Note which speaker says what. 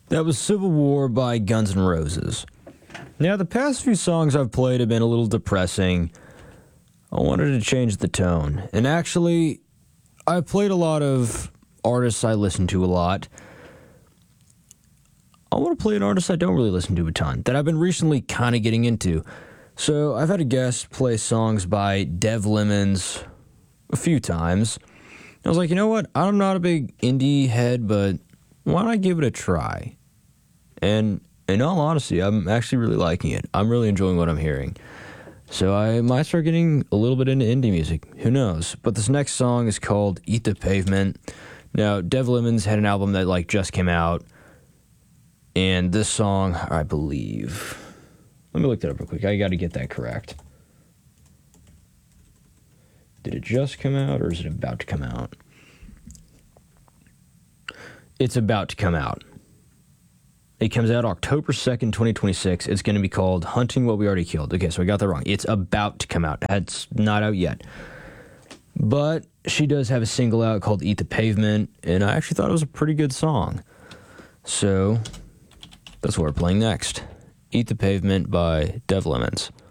Speaker 1: That was Civil War by Guns N' Roses. Now, the past few songs I've played have been a little depressing. I wanted to change the tone. And actually, I played a lot of artists I listen to a lot. I want to play an artist I don't really listen to a ton, that I've been recently kind of getting into. So I've had a guest play songs by Dev Lemons a few times. I was like, you know what? I'm not a big indie head, but why not give it a try? And in all honesty, I'm actually really liking it. I'm really enjoying what I'm hearing. So I might start getting a little bit into indie music. Who knows? But this next song is called Eat the Pavement. Now, Dev Lemons had an album that just came out. And this song, I believe... Let me look that up real quick. I got to get that correct. Did it just come out or is it about to come out? It's about to come out. It comes out October 2nd, 2026. It's going to be called Hunting What We Already Killed. Okay, so I got that wrong. It's about to come out. It's not out yet. But she does have a single out called Eat the Pavement, and I actually thought it was a pretty good song. So that's what we're playing next. Eat the Pavement by Dev Lemons.